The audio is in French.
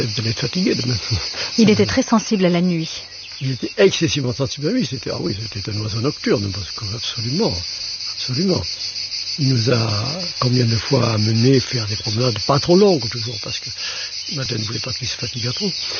Vous allez être fatigué demain. Il était très sensible à la nuit. Il était excessivement sensible à lui. C'était un oiseau nocturne, parce que absolument. Il nous a combien de fois amenés faire des promenades pas trop longues toujours, parce que Madeleine ne voulait pas qu'il se fatigue trop.